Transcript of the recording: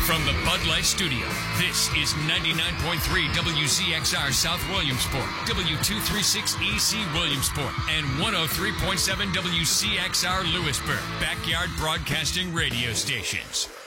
From the Bud Light Studio, this is 99.3 WZXR South Williamsport, W236EC Williamsport, and 103.7 WCXR Lewisburg, Backyard Broadcasting Radio Stations.